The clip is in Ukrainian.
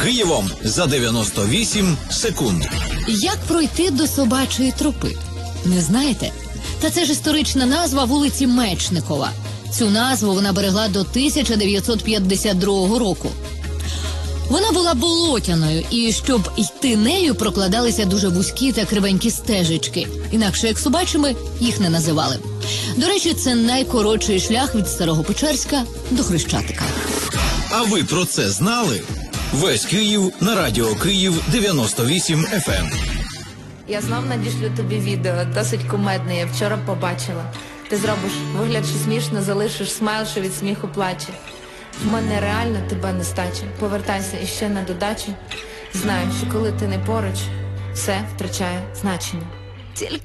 Києвом за 98 секунд. Як пройти до собачої тропи? Не знаєте? Та це ж історична назва вулиці Мечникова. Цю назву вона берегла до 1952 року. Вона була болотяною, і щоб йти нею, прокладалися дуже вузькі та кривенькі стежечки. Інакше, як собачими, їх не називали. До речі, це найкоротший шлях від Старого Печерська до Хрещатика. А ви про це знали? Весь Київ на Радіо Київ 98 FM. Я знов надішлю тобі відео, досить кумедне, я вчора побачила. Ти зробиш вигляд, що смішно, залишиш смайл, що від сміху плаче. В мене реально тебе нестача. Повертайся іще на додачу. Знаю, що коли ти не поруч, все втрачає значення. Тільки